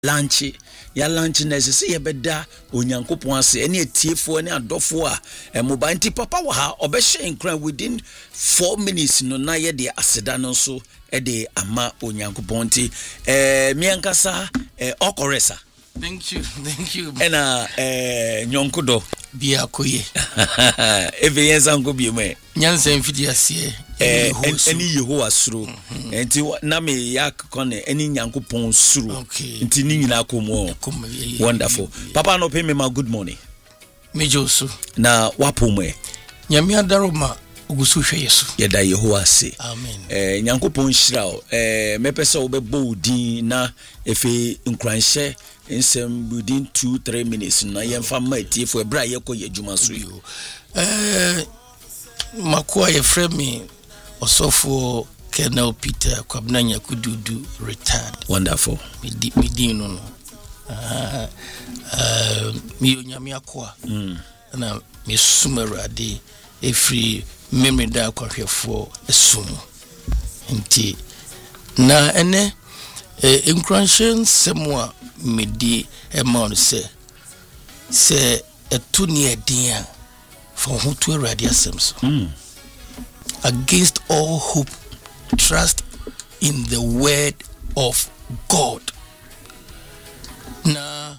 lunch ya lunch na se ye beda onyankopon ase ene etiefo ene adofo a mobile nti papa wa ha obehye nkran within 4 minutes no na ye de aseda no so e de ama onyankopon nti miankasa okoresa. Thank you. Ena nyonkodo bia koye. Eve yensanko bi me. Nyansa mfidi ase eni Yehowa suro. Enti na me yak kone eni nyankopon suro. Enti ni nyina komo. Wonderful. Papa no pay me my good morning. Mejoso. Na wapomwe. Nyame adaroma ogusu hwe Yesu. Yeda Yehowa se. Amen. Nyankopon hyirao. Mepese obebo udin na efe nkranhye nsem within 2-3 minutes na yemfa matie for ebra yekọ yadwuma so yo. Makoa ye frame osofo Colonel Peter Kwabnanya Kududu retired. Wonderful. Midi no. Mi onyame akoa. Na me sumerade every memory da kwahwefo esum. Nti na ene inclusion semwa midi emon se etu ni edin for who to already assembles. Against all hope, trust in the word of God. Na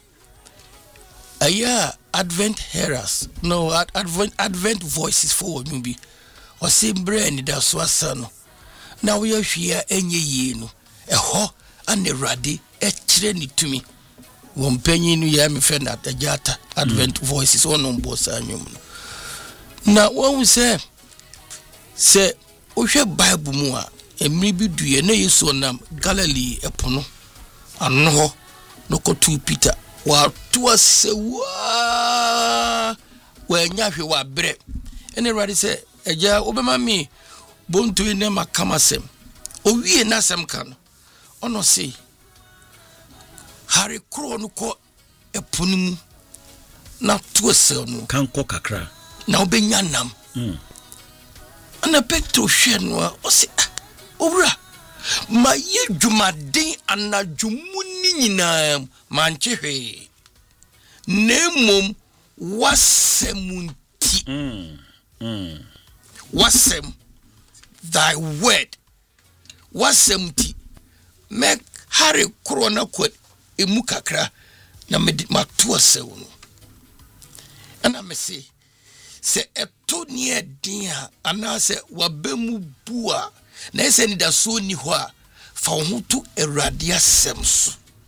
aya Advent heralds, no Advent voices for maybe or same brain that swasano. Now we are here enye ye no eho ane radi echire to me. One penny no ya me friend at Ajata Advent voices on bosa anyum. Now when we say ohwe Bible mu a emri bi duye na Yesu nam Galilee epono anno no kotu Peter wa to asewa wa nya hwe wa bre ene radi say eja obema mi bonto ene makamasem owie na asem kan ono say Harry Crow no ko epono na to asel no kan ko kakra na obenya nam ana Petro hwe no o se owura ma ye dwumaden anadwumu ni nyina manche hwe nemom wasemunti wasem thy word wasemti make Harry Corona quote emu kakra na mato asew no ana me se eto ni edin a ana se wabemu bua na ese ni da so ni ho a fa ho to Awurade asem so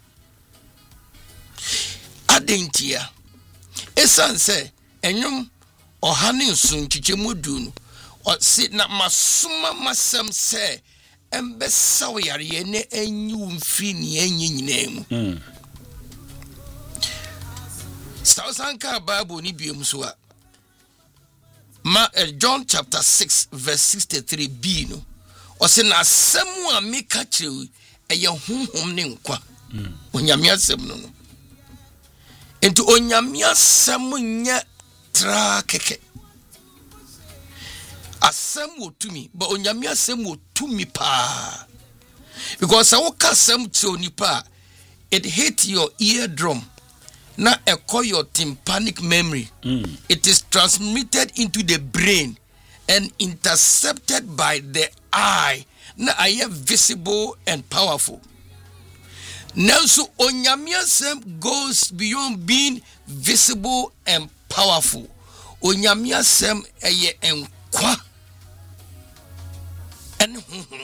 adentia esan se enwum ohane nsun chichemodu no o se na masoma masem se embesaw yare ne enyu mfiri ni enyi nyinam Sausanka Bible ni biem so a John chapter 6 verse 63b no o se na asem a meka kire eye honhom ne nkwa onyame asem no enti onyame asem nya tra keke asem otumi but onyame asem otumi pa because awoka asem ti onipa it hit your eardrum na echo your tympanic memory. It is transmitted into the brain and intercepted by the eye. Na aye visible and powerful. Now so onyame asem goes beyond being visible and powerful. Onyame asem eye enkwa. And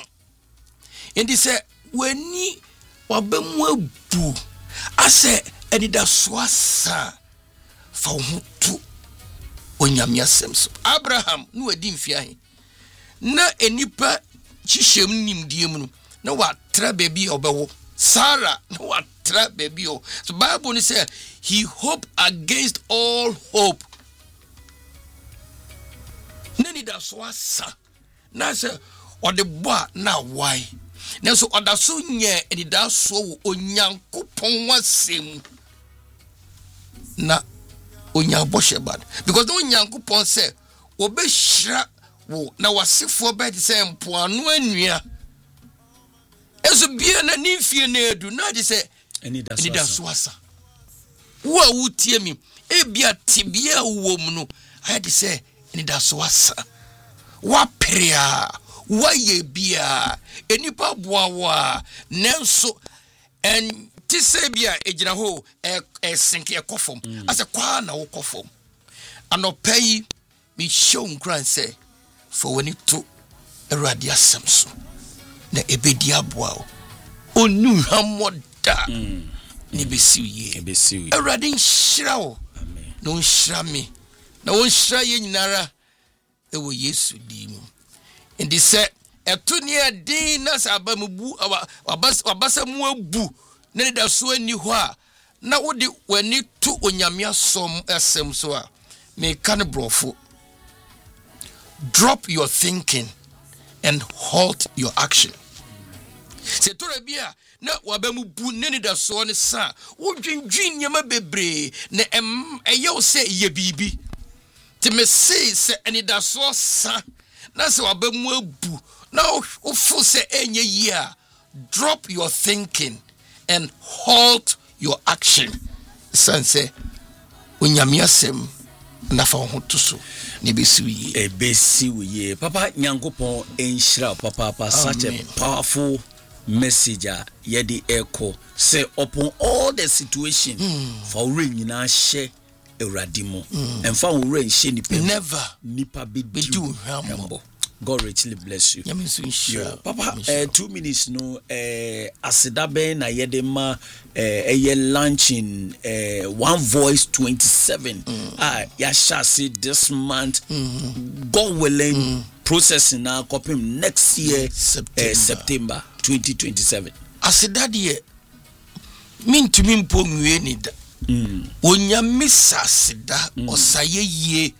say when ni wabemu abu ase edida swasa fa hutu onyame asem so Abraham no adi mfiahe na enipa chihyem nimdiem no na watra baby obewo Sarah na watra baby o so Bible ni say he hope against all hope nani da swasa na say odeboa na why na so odaso nye edida so onyankopon wasem na onyaboshebad because the onyankopon say obehira wo na wasefo bed say mpoano anua eso bia na nimfie na edu na de say Eni da so asa. Wo a wotie mi ebia tibia wo mu no ayɛ de sɛ eni da so asa. Wa prea wa ye bia enipa boawa nanso en tise bia ejina ho sinke ekofom ase kwa na wo kofom anopai mi show nkran sɛ for when it to Awurade asɛm so na ebedi aboa onu hamoda ni besiwie Awurade nhyira wo na nhyira me na nhyira ye nyinara ewo Yesu di mu ndi sɛ ɛto ne adin na saba mu bu wabasa mu abu na ne da so ani hɔ a na wode wani to onyame asom asɛm so a me kan brofo drop your thinking and halt your action. Se to bia na wabamu bu ne da so ne sa wodwindwin nyama bebre na ɛyɛ wo sɛ ye bibi ti me se ani da so sa na se wabamu abu na wo fo se enye yi a drop your thinking and halt your action. Sanse onyame asɛm na fa ho to so ne besiwie papa nyankopɔn enhyira papa such a powerful message yedi echo say upon all the situation for rain nyina hye Awurade mu and fa rain hye nipa be do humble. God richly bless you. Papa 2 minutes no asidabe na yedema launching One Voice 27 ya shall see this month God willing processing now copy next year September 2027. Asidade min tumi mpo nwie ni da onyame sasida osaye yie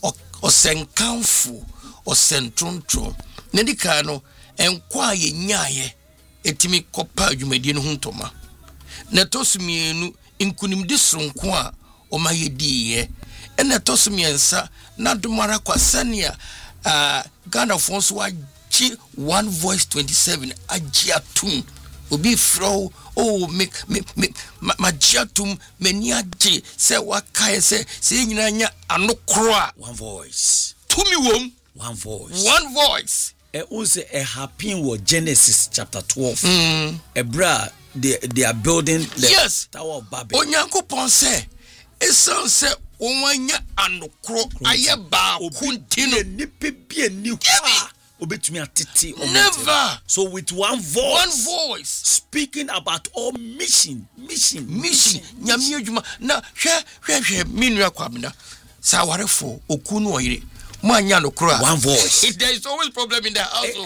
osenkanfo osentrontro nedika no enkwa ye nyaaye etimi kopa adwumadi no huntoma na tosumienu inkunimdi sonko a omayediye ena tosumiensa na domara kwasania Ghana fonso wachi One Voice 27 agiatum obi fro make magiatum meniaje se wakae se nyina nya anokro a One Voice tumi wom One voice. Also a happy word Genesis chapter 12. Ebra they are building the Tower of Babel. Onyankopon say esan say onwanya anokro ayeba kuntino nipe bia ni kwa obetumi atete never. So with one voice speaking about all mission nyame adwuma na hwe minua kwabena sa warefo okunu oyire Manya no cry. One voice. There is always problem in the household.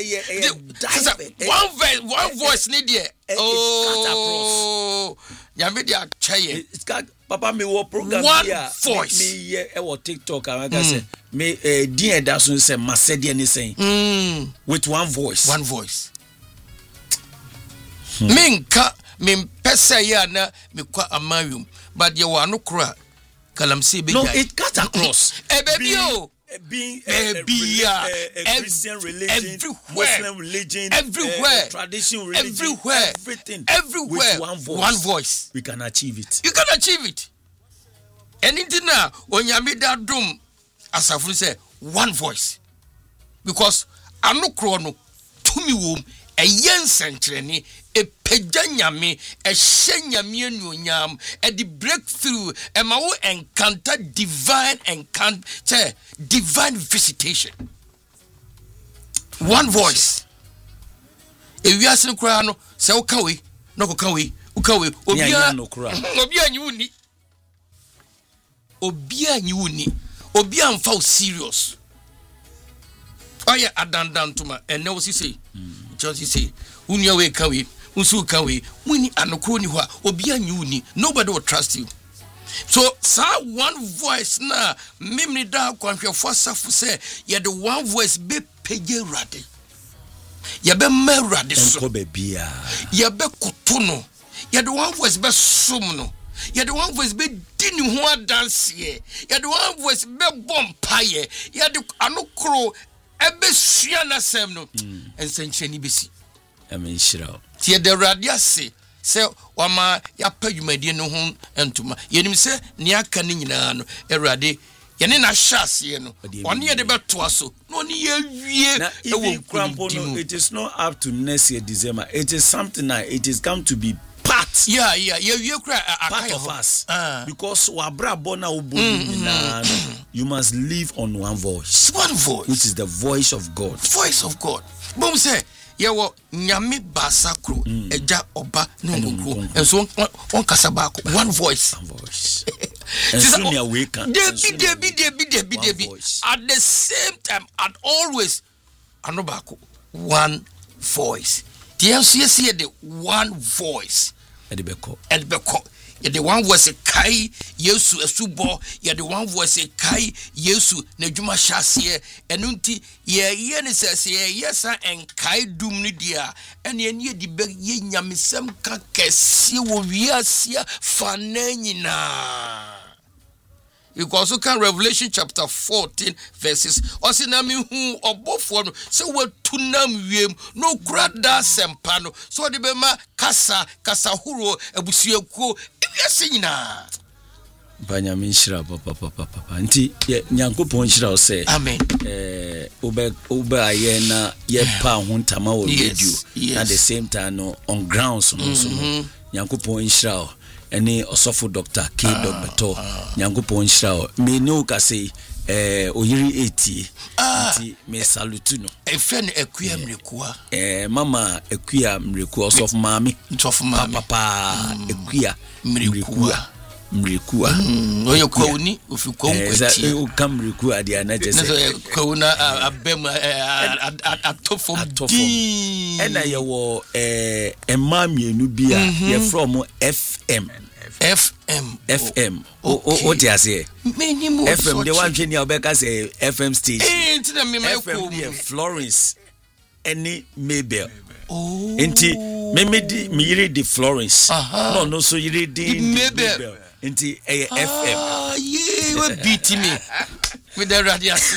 One voice need there. Oh, Yamidia chaye. It's got Papa me wo program here. One voice. Me here e TikTok and I say me dear dasun say masedi any saying. With one voice. One voice. Minka min pesa ya na me kwa amarium but you wa no cry. Kalamsi be. No, it cut across. Baby being a Christian religion, Muslim religion, everywhere, tradition religion, everywhere, with one voice, we can achieve it. You can achieve it. Anything now, when you meet that doom, as I say, one voice, because I'm no chrono to me womb. A yen century, a pejanyami, a shenyami nyam, a the breakthrough, a mao encounter divine visitation. One voice. If you ask no crano, say okawe, no okawe, obia nyuni, foul serious. Oh yeah, adandan tuma, and now say. Just say, unya we kawe, unsu kawe, muni anokro ni hwa, obia nyuni, nobody will trust you. So, sa one voice na, mimni da kwanhwefo safu se, ye the one voice be peje rade. Ye be me rade so. Enko be bia. Ye be kutuno. Ye the one voice be sumno. Ye the one voice be dini ho dance ye. Ye the one voice be bompaye. Ye the anokro ebe sua na sem no ensencheni besi amen shira tie de radia se sɛ wama yapa dwumadie no ho ntoma yenim sɛ ne aka ne nyinaa no Awurade yɛne na hyase no ɔne yɛde bɛtoa so no ne yɛwie ɛwɔ krampo no. It is not up to next year December. It is something that it is come to be part yɛwie kura part of us because wabra bona obodi na you must live on one voice, which is the voice of God. Bom say yɛwɔ nyame basakro ɛgya ɔba ne nkokro ɛnso wɔn kasa baako one voice ɛnso ne aweka debi at the same time and always ano baako one voice the nso yɛ the one voice ɛdebɛkɔ yɛde one voice kai Yesu asubɔ yɛde one voice kai Yesu na dwuma hyaseɛ ɛno nti yɛyɛ ne sɛ yɛyɛ sa enkai dum ne dia ɛne ɛne yɛde bɛ yɛ nyamesɛm ka kɛseɛ wɔ wiase fa na nyinaa. You also can Revelation chapter 14 verses. Osina mi hu obofo no se watunam wiem no krada sempano. So de bema kasa huro ebusuekuo ewiase nyina. Banyamin shira papa. Nti Nyankopon shira o se. Amen. Obe aye na ye pa ho ntama wo radio. At the same time no on grounds no so. Nyankopon shira o. Any osofo Dr. K. Dr. Nyankopon Shao me no ka say oyiri 80 nti me salute no efen Akua Mrekua mama Akua Mrekua osofo mami papa Akua Mrekua oyo kwuni ofikwa nkwati o kam Mrekua dia na jese kwuna abem atofom ena ye wo emamienu bia ye from FM o ti ase FM de wan twani obeka say FM station nti na me mai ko Florence any Mabel nti me yiri di Florence no so yiri di Mabel nti FM we beat me with the radius.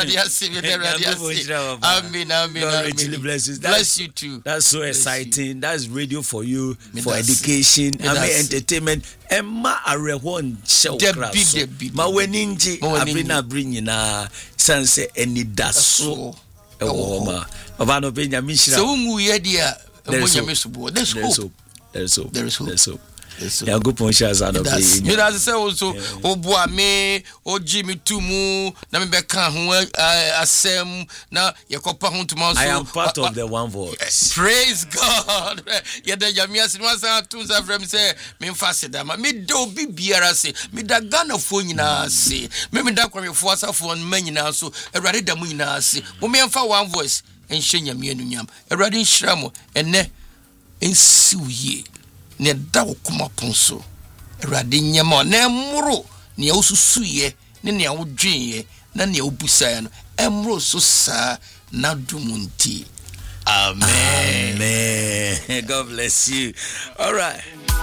Amen. Bless you too. That's so exciting. That's radio for you, for education, entertainment. Emma arehon show class. Ma weninji abina bringina sanse eni daso. Ewoma. Obano Benjamin Shira. So ungu yedia emonyame There's hope. Ya go poncha za no be. Me na say also oboa me oji me tumu na me be kan ho asem na yekopa ho tuma so. I am part of the one voice. Praise God. Ya da jamia se no san tunza from say me mfa seda ma me do bi biara se me da Ghana fo nyina se me da kwamefo asafo no manyina so Awurade da mu nyina se mo me mfa one voice enhye nyame anunyam Awurade nhyira mo enne ensiuye ne da okoma ponso Awurade nyama na emro ne osusuye ne awodwenye na ne obusae no emro so sa na dumunti. Amen. God bless you. All right.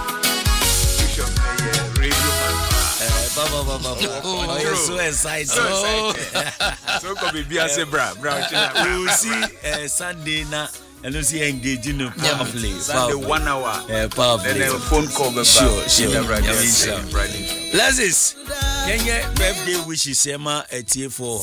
Oh, you're so excited. So could be Biase Bra. We will see Sunday na. And you see engaging no powerfully. Sunday 1 hour. Powerfully. Then a phone call back. Sure. Let's Let's birthday wishes Emma at for